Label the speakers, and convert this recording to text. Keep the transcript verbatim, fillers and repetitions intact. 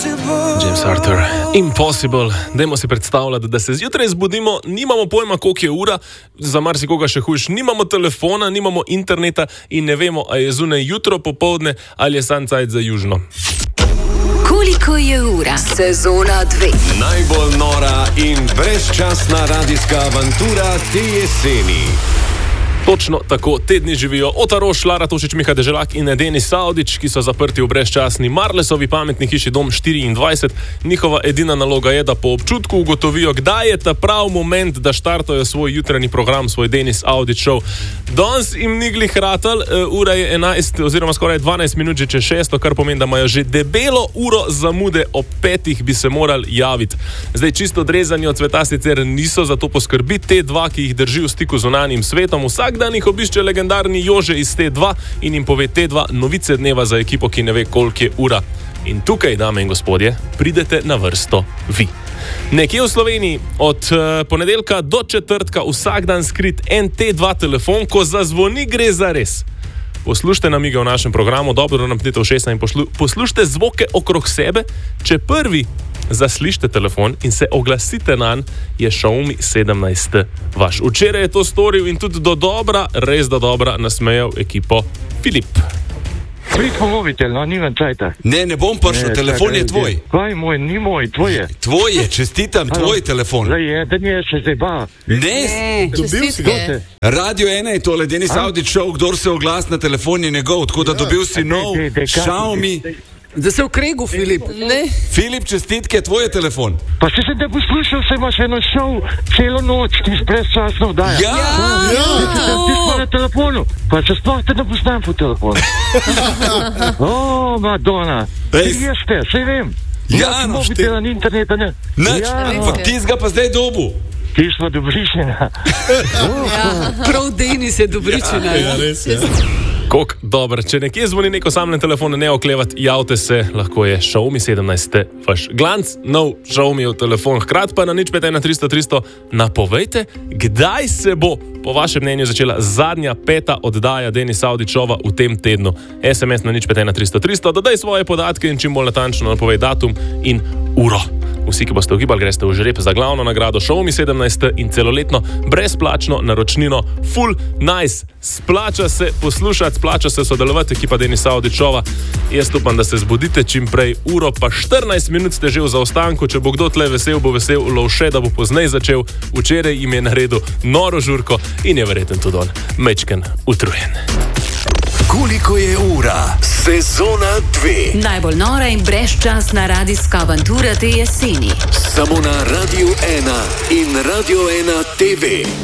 Speaker 1: James Arthur, Impossible. Dajmo si predstavljati, da se zjutraj zbudimo, nimamo pojma, koliko je ura, za marsikoga še hujš, nimamo telefona, nimamo interneta in ne vemo, a je zunaj jutro, popoldne ali je sunset za južno.
Speaker 2: Koliko je ura? Sezona dve.
Speaker 3: Najbolj nora in brezčasna radijska avantura te jeseni.
Speaker 1: Točno tako, te dni živijo Ota Roš, Lara Tošič, Miha Deželak in Denis Saudič, ki so zaprti v brezčasni Marlesovi pametni hiši Dom štiriindvajset. Njihova edina naloga je, da po občutku ugotovijo, kdaj je ta prav moment, da štartajo svoj jutranji program, svoj Denis Audič show. Danes jim ni glih ratal, ura je enajst oziroma skoraj dvanajst minut že čez šesto, kar pomeni, da imajo že debelo uro zamude, ob petih bi se morali javiti. Zdaj čisto odrezani od sveta sicer niso, zato poskrbi T dva, ki jih drži v stiku z zunanjim svetom. Vsak dan jih obišče legendarni Jože iz T dva in jim pove T dva novice dneva za ekipo, ki ne ve, koliko je ura. In tukaj, dame in gospodje, pridete na vrsto vi. Nekje v Sloveniji od uh, ponedeljka do četrtka vsak dan skrit en T dva telefon, ko zazvoni, gre za res. Poslušajte namige v našem programu, dobro nam pnite v šestna in poslu, poslušajte zvoke okrog sebe. Če prvi zaslišite telefon in se oglasite nanj, je Xiaomi sedemnajst vaš. Včeraj je to storil in tudi do dobra, res do dobra nasmejal ekipo Filip.
Speaker 4: Pridimo mobitel, no, nimam čajta.
Speaker 5: Ne, ne bom prišel,
Speaker 4: Ne,
Speaker 5: telefon
Speaker 4: čakaj,
Speaker 5: je tvoj.
Speaker 4: Kaj moj, ni moj, tvoj je.
Speaker 5: Tvoj je, čestitam, tvoj telefon.
Speaker 4: Zdaj je, da nije še zdaj ba.
Speaker 5: Ne,
Speaker 2: dobil si ga.
Speaker 5: Radio ena je tole, Denis Audič show, kdor se oglas na telefon je njegov, tako da dobil si nov
Speaker 4: dej, dej, kaj-
Speaker 5: Xiaomi.
Speaker 6: Da se v kregu, Filip.
Speaker 2: Ne.
Speaker 5: Filip, čestitke, tvoj je telefon.
Speaker 4: Pa se sem te poslušal, se imaš eno šov celo noč, ti si brezčasno vdaja.
Speaker 5: Ja,
Speaker 4: Ja, ti si pa na telefonu, pa se sploh te ne poznam po telefonu. O, Madonna,
Speaker 5: Ej,
Speaker 4: ti jeste, sej vem.
Speaker 5: Ja, no,
Speaker 4: Mobitela ni interneta, ne.
Speaker 5: Nič,
Speaker 4: Ja,
Speaker 5: ampak ti ga pa zdaj dobu.
Speaker 4: ti smo dobrišena.
Speaker 6: Prav Denis je dobričina. Ja,
Speaker 1: res, ja. Kok, dobro, če nekje zvoni neko samljen telefon, ne oklevati, javite se, lahko je Xiaomi sedemnajst vaš glanc, nov Xiaomijev telefon. Hkrati pa na nič pet ena tristo tristo napovejte, kdaj se bo po vašem mnenju začela zadnja peta oddaja Denis Audič showa v tem tednu. S M S na nič pet ena tristo tristo, dodaj svoje podatke in čim bolj natančno napovej datum in uro. Vsi, ki boste ugibali, greste v žreb za glavno nagrado Xiaomi sedemnajst in celoletno brezplačno naročnino Full Nice. Splača se poslušati, splača se sodelovati, ekipa Denis Audič showa. Jaz upam, da se zbudite čim prej, uro pa štirinajst minut ste že v zaostanku. Če bo kdo tle vesel, bo vesel Lovše, da bo poznej začel. Včeraj jim je naredil noro žurko in je verjetno tudi on mečken utrujen.
Speaker 3: Koliko je ura? Sezona dve.
Speaker 2: Najbolj nora in brezčasna radijska avantura te jeseni.
Speaker 3: Samo na Radio ena in Radio ena T V.